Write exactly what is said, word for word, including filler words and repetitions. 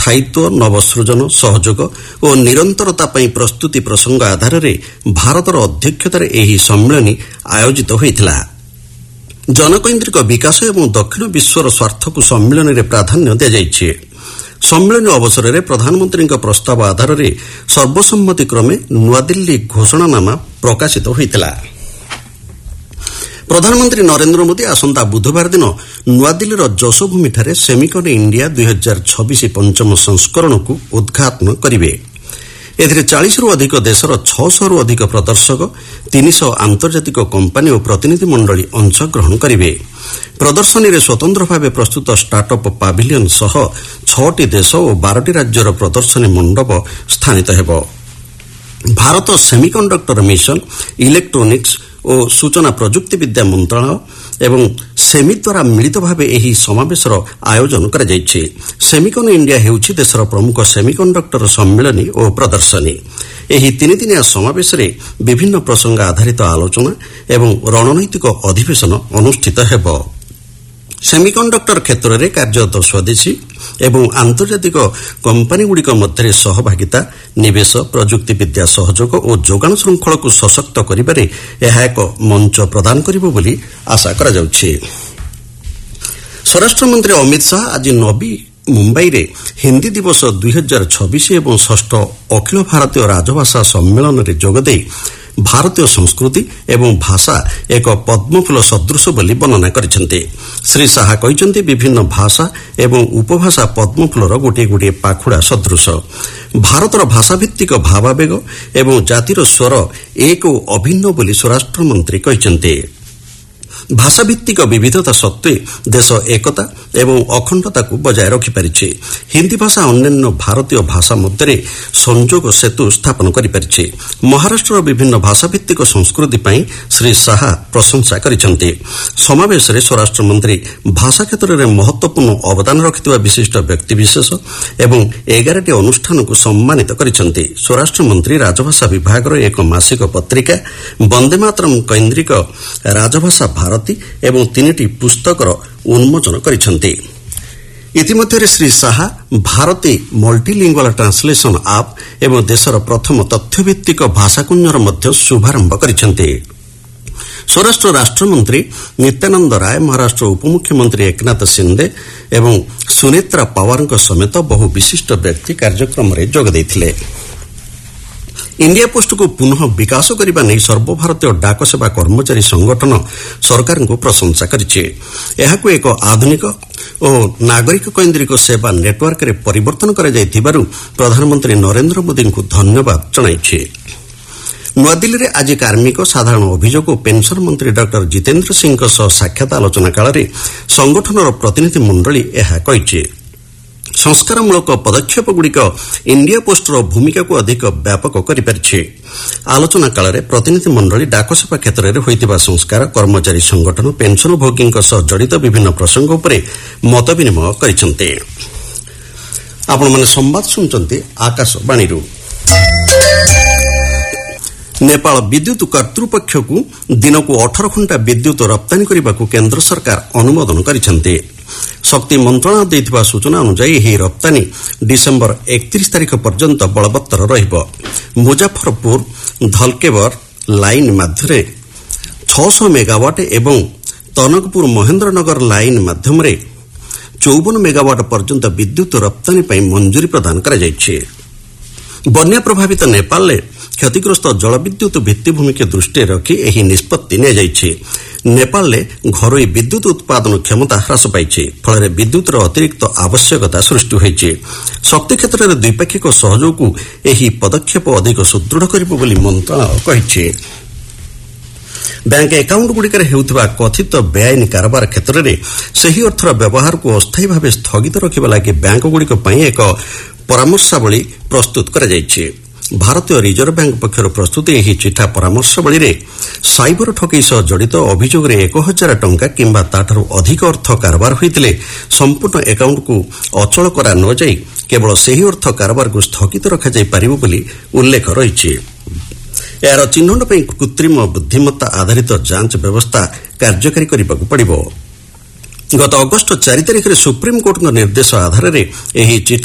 ସ୍ଥାୟୀତ୍ୱ, ନବସୃଜନ, ସହଯୋଗ ଓ ନିରନ୍ତରତା ପାଇଁ ପ୍ରସ୍ତୁତି ପ୍ରସଙ୍ଗ ଆଧାରରେ ଭାରତର ଅଧ୍ୟକ୍ଷତାରେ ଏହି ସମ୍ମିଳନୀ ଆୟୋଜିତ ହୋଇଥିଲା। ଜନକୈନ୍ଦ୍ରିକ ବିକାଶ ଏବଂ ଦକ୍ଷିଣ ବିଶ୍ୱର ସ୍ୱାର୍ଥକୁ ସମ୍ମିଳନୀରେ ପ୍ରାଧାନ୍ୟ ଦିଆଯାଇଛି। ସମ୍ମିଳନୀ ଅବସରରେ ପ୍ରଧାନମନ୍ତ୍ରୀଙ୍କ ପ୍ରସ୍ତାବ ଆଧାରରେ ସର୍ବସମ୍ମତିକ୍ରମେ ନୂଆଦିଲ୍ଲୀ ଘୋଷଣାନାମା ପ୍ରକାଶିତ ହୋଇଥିଲା। ପ୍ରଧାନମନ୍ତ୍ରୀ ନରେନ୍ଦ୍ର ମୋଦି ଆସନ୍ତା ବୁଧବାର ଦିନ ନୂଆଦିଲ୍ଲୀର ଯଶୋଭୂମିଠାରେ ସେମିକନ୍ ଇଣ୍ଡିଆ ଦୁଇ ହଜାର ଛବିଶ ପଞ୍ଚମ ସଂସ୍କରଣକୁ ଉଦ୍ଘାଟନ କରିବେ। ଏଥିରେ ଚାଳିଶରୁ ଅଧିକ ଦେଶର ଛଅଶହରୁ ଅଧିକ ପ୍ରଦର୍ଶକ, ତିନିଶହ ଆନ୍ତର୍ଜାତିକ କମ୍ପାନୀ ଓ ପ୍ରତିନିଧି ମଣ୍ଡଳୀ ଅଂଶଗ୍ରହଣ କରିବେ। ପ୍ରଦର୍ଶନୀରେ ସ୍ୱତନ୍ତ୍ର ଭାବେ ପ୍ରସ୍ତୁତ ଷ୍ଟାର୍ଟଅପ୍ ପାଭିଲିୟନ ସହ ଛଅଟି ଦେଶ ଓ ବାରଟି ରାଜ୍ୟର ପ୍ରଦର୍ଶନୀ ମଣ୍ଡପ ସ୍ଥାନିତ ହେବ। ଭାରତ ସେମିକଣ୍ଡକ୍ଟର ମିଶନ, ଇଲେକ୍ଟ୍ରୋନିକ୍ସ ଓ ସୂଚନା ପ୍ରଯୁକ୍ତି ବିଦ୍ୟା ମନ୍ତ୍ରଣାଳୟ ଏବଂ ସେମି ଦ୍ୱାରା ମିଳିତ ଭାବେ ଏହି ସମାବେଶର ଆୟୋଜନ କରାଯାଇଛି। ସେମିକନ୍ ଇଣ୍ଡିଆ ହେଉଛି ଦେଶର ପ୍ରମୁଖ ସେମିକଣ୍ଡକ୍ଟର ସମ୍ମିଳନୀ ଓ ପ୍ରଦର୍ଶନୀ। ଏହି ତିନିଦିନିଆ ସମାବେଶରେ ବିଭିନ୍ନ ପ୍ରସଙ୍ଗ ଆଧାରିତ ଆଲୋଚନା ଏବଂ ରଣନୈତିକ ଅଧିବେଶନ ଅନୁଷ୍ଠିତ ହେବ। ସେମିକଣ୍ଡକ୍ଟର କ୍ଷେତ୍ରରେ କାର୍ଯ୍ୟରତ ସ୍ୱଦେଶୀ ଏବଂ ଆନ୍ତର୍ଜାତିକ କମ୍ପାନୀଗୁଡ଼ିକ ମଧ୍ୟରେ ସହଭାଗିତା, ନିବେଶ, ପ୍ରଯୁକ୍ତି ବିଦ୍ୟା ସହଯୋଗ ଓ ଯୋଗାଣ ଶୃଙ୍ଖଳକୁ ସଶକ୍ତ କରିବାରେ ଏହା ଏକ ମଞ୍ଚ ପ୍ରଦାନ କରିବ ବୋଲି ଆଶା କରାଯାଉଛି। ସ୍ୱରାଷ୍ଟ୍ରମନ୍ତ୍ରୀ ଅମିତ ଶାହା ଆଜି ନବୀ ମୁମ୍ବାଇରେ ହିନ୍ଦୀ ଦିବସ ଦୁଇ ହଜାର ଛବିଶ ଏବଂ ଷଷ୍ଠ ଅଖିଳ ଭାରତୀୟ ରାଜଭାଷା ସମ୍ମିଳନୀରେ ଯୋଗଦେଇ ଭାରତୀୟ ସଂସ୍କୃତି ଏବଂ ଭାଷା ଏକ ପଦ୍ମଫୁଲ ସଦୃଶ ବୋଲି ବର୍ଣ୍ଣନା କରିଛନ୍ତି। ଶ୍ରୀ ଶାହା କହିଛନ୍ତି, ବିଭିନ୍ନ ଭାଷା ଏବଂ ଉପଭାଷା ପଦ୍ମଫୁଲର ଗୋଟିଏ ଗୋଟିଏ ପାଖୁଡ଼ା ସଦୃଶ। ଭାରତର ଭାଷାଭିତ୍ତିକ ଭାବାବେଗ ଏବଂ ଜାତିର ସ୍ୱର ଏକ ଓ ଅଭିନ୍ନ ବୋଲି ସ୍ୱରାଷ୍ଟ୍ରମନ୍ତ୍ରୀ କହିଛନ୍ତି। ଭାଷାଭିତ୍ତିକ ବିବିଧତା ସତ୍ତ୍ୱେ ଦେଶ ଏକତା ଏବଂ ଅଖଣ୍ଡତାକୁ ବଜାୟ ରଖିପାରିଛି। ହିନ୍ଦୀ ଭାଷା ଅନ୍ୟାନ୍ୟ ଭାରତୀୟ ଭାଷା ମଧ୍ୟରେ ସଂଯୋଗ ସେତୁ ସ୍ଥାପନ କରିପାରିଛି। ମହାରାଷ୍ଟ୍ରର ବିଭିନ୍ନ ଭାଷାଭିତ୍ତିକ ସଂସ୍କୃତି ପାଇଁ ଶ୍ରୀ ଶାହା ପ୍ରଶଂସା କରିଛନ୍ତି। ସମାବେଶରେ ସ୍ୱରାଷ୍ଟ୍ରମନ୍ତ୍ରୀ ଭାଷା କ୍ଷେତ୍ରରେ ମହତ୍ୱପୂର୍ଣ୍ଣ ଅବଦାନ ରଖିଥିବା ବିଶିଷ୍ଟ ବ୍ୟକ୍ତିବିଶେଷ ଏବଂ ଏଗାରଟି ଅନୁଷ୍ଠାନକୁ ସମ୍ମାନିତ କରିଛନ୍ତି। ସ୍ୱରାଷ୍ଟ୍ରମନ୍ତ୍ରୀ ରାଜଭାଷା ବିଭାଗର ଏକ ମାସିକ ପତ୍ରିକା ବନ୍ଦେ ମାତରମ୍ କୈନ୍ଦ୍ରିକ ରାଜଭାଷା ଭାରତୀ ଏବଂ ତିନିଟି ପୁସ୍ତକର ଉନ୍ମୋଚନ କରିଛନ୍ତି। ଇତିମଧ୍ୟରେ Shri Shah Bharati multilingual translation app ଏବଂ ଦେଶର ପ୍ରଥମ ତଥ୍ୟଭିତ୍ତିକ ଭାଷାକୁଞ୍ଜର ମଧ୍ୟ ଶୁଭାରମ୍ଭ କରିଛନ୍ତି। ସ୍ୱରାଷ୍ଟ୍ର ରାଷ୍ଟ୍ରମନ୍ତ୍ରୀ ନିତ୍ୟାନନ୍ଦ ରାୟ, ମହାରାଷ୍ଟ୍ର ଉପମୁଖ୍ୟମନ୍ତ୍ରୀ ଏକନାଥ ସିନ୍ଦେ ଏବଂ ସୁନେତ୍ରା ପାୱାରଙ୍କ ସମେତ ବହୁ ବିଶିଷ୍ଟ ବ୍ୟକ୍ତି କାର୍ଯ୍ୟକ୍ରମରେ ଯୋଗ ଦେଇଥିଲେ। ଇଣ୍ଡିଆ ପୋଷ୍ଟକୁ ପୁନଃ ବିକାଶ କରିବା ନେଇ ସର୍ବଭାରତୀୟ ଡାକସେବା କର୍ମଚାରୀ ସଂଗଠନ ସରକାରଙ୍କୁ ପ୍ରଶଂସା କରିଛି। ଏହାକୁ ଏକ ଆଧୁନିକ ଓ ନାଗରିକ କୈନ୍ଦ୍ରିକ ସେବା ନେଟୱାର୍କରେ ପରିବର୍ତ୍ତନ କରାଯାଇଥିବାରୁ ପ୍ରଧାନମନ୍ତ୍ରୀ ନରେନ୍ଦ୍ର ମୋଦିଙ୍କୁ ଧନ୍ୟବାଦ ଜଣାଇଛି। ନୂଆଦିଲ୍ଲୀରେ ଆଜି କାର୍ମିକ, ସାଧାରଣ ଅଭିଯୋଗ ଓ ପେନ୍ସନ ମନ୍ତ୍ରୀ ଡକ୍ଟର ଜିତେନ୍ଦ୍ର ସିଂଙ୍କ ସହ ସାକ୍ଷାତ ଆଲୋଚନା କାଳରେ ସଂଗଠନର ପ୍ରତିନିଧି ମଣ୍ଡଳୀ ଏହା କହିଛି। ସଂସ୍କାରମୂଳକ ପଦକ୍ଷେପଗୁଡ଼ିକ ଇଣ୍ଡିଆ ପୋଷ୍ଟର ଭୂମିକାକୁ ଅଧିକ ବ୍ୟାପକ କରିପାରିଛି। ଆଲୋଚନା କାଳରେ ପ୍ରତିନିଧି ମଣ୍ଡଳୀ ଡାକସେବା କ୍ଷେତ୍ରରେ ହୋଇଥିବା ସଂସ୍କାର, କର୍ମଚାରୀ ସଂଗଠନ, ପେନ୍ସନଭୋଗୀଙ୍କ ସହ ଜଡ଼ିତ ବିଭିନ୍ନ ପ୍ରସଙ୍ଗ ଉପରେ ମତ ବିନିମୟ କରିଛନ୍ତି। ଆପଣମାନେ ସମ୍ବାଦ ଶୁଣୁଛନ୍ତି ଆକାଶବାଣୀରୁ। ନେପାଳ ବିଦ୍ୟୁତ୍ କର୍ତ୍ତୃପକ୍ଷକୁ ଦିନକୁ ଅଠର ଘଣ୍ଟା ବିଦ୍ୟୁତ୍ ରପ୍ତାନୀ କରିବାକୁ କେନ୍ଦ୍ର ସରକାର ଅନୁମୋଦନ କରିଛନ୍ତି। ଶକ୍ତି ମନ୍ତ୍ରଣାଳୟ ଦେଇଥିବା ସୂଚନା ଅନୁଯାୟୀ ଏହି ରପ୍ତାନୀ ଡିସେମ୍ବର ଏକତିରିଶ ତାରିଖ ପର୍ଯ୍ୟନ୍ତ ବଳବତ୍ତର ରହିବ। ମୁଜାଫରପୁର ଧଲକେବର ଲାଇନ୍ ମାଧ୍ୟମରେ ଛଅଶହ ମେଗାୱାଟ ଏବଂ ତନକପୁର ମହେନ୍ଦ୍ରନଗର ଲାଇନ୍ ମାଧ୍ୟମରେ ଚଉବନ ମେଗାୱାଟ ପର୍ଯ୍ୟନ୍ତ ବିଦ୍ୟୁତ୍ ରପ୍ତାନୀ ପାଇଁ ମଞ୍ଜୁରୀ ପ୍ରଦାନ କରାଯାଇଛି। ବନ୍ୟା ପ୍ରଭାବିତ ନେପାଳରେ କ୍ଷତିଗ୍ରସ୍ତ ଜଳବିଦ୍ୟୁତ୍ ଭିତ୍ତିଭୂମିକୁ ଦୃଷ୍ଟିରେ ରଖି ଏହି ନିଷ୍ପତ୍ତି ନିଆଯାଇଛି। ନେପାଳରେ ଘରୋଇ ବିଦ୍ୟୁତ୍ ଉତ୍ପାଦନ କ୍ଷମତା ହ୍ରାସ ପାଇଛି, ଫଳରେ ବିଦ୍ୟୁତ୍ର ଅତିରିକ୍ତ ଆବଶ୍ୟକତା ସୃଷ୍ଟି ହୋଇଛି। ଶକ୍ତି କ୍ଷେତ୍ରରେ ଦ୍ୱିପାକ୍ଷିକ ସହଯୋଗକୁ ଏହି ପଦକ୍ଷେପ ଅଧିକ ସୁଦୃଢ଼ କରିବ ବୋଲି ମନ୍ତ୍ରଣାଳୟ କହିଛି। ବ୍ୟାଙ୍କ ଆକାଉଣ୍ଟଗୁଡ଼ିକରେ ହେଉଥିବା କଥିତ ବେଆଇନ କାରବାର କ୍ଷେତ୍ରରେ ସେହି ଅର୍ଥର ବ୍ୟବହାରକୁ ଅସ୍ଥାୟୀ ଭାବେ ସ୍ଥଗିତ ରଖିବା ଲାଗି ବ୍ୟାଙ୍କଗୁଡ଼ିକ ପାଇଁ ଏକ ପରାମର୍ଶାବଳୀ ପ୍ରସ୍ତୁତ କରାଯାଇଛି। ଭାରତୀୟ ରିଜର୍ଭ ବ୍ୟାଙ୍କ ପକ୍ଷରୁ ପ୍ରସ୍ତୁତ ଏହି ଚିଠା ପରାମର୍ଶାବଳୀରେ ସାଇବର ଠକେଇ ସହ ଜଡ଼ିତ ଅଭିଯୋଗରେ ଏକ ହଜାର ଟଙ୍କା କିମ୍ବା ତାଠାରୁ ଅଧିକ ଅର୍ଥ କାରବାର ହୋଇଥିଲେ ସମ୍ପୂର୍ଣ୍ଣ ଆକାଉଣ୍ଟକୁ ଅଚଳ କରା ନ ଯାଇ କେବଳ ସେହି ଅର୍ଥ କାରବାରକୁ ସ୍ଥଗିତ ରଖାଯାଇପାରିବ ବୋଲି ଉଲ୍ଲେଖ ରହିଛି। ଏହାର ଚିହ୍ନଟ ପାଇଁ କୃତ୍ରିମ ବୁଦ୍ଧିମତ୍ତା ଆଧାରିତ ଯାଞ୍ଚ ବ୍ୟବସ୍ଥା କାର୍ଯ୍ୟକାରୀ କରିବାକୁ ପଡ଼ିବ। ଗତ ଅଗଷ୍ଟ ଚାରି ତାରିଖରେ ସୁପ୍ରିମକୋର୍ଟଙ୍କ ନିର୍ଦ୍ଦେଶ ଆଧାରରେ ଏହି ଚିଠା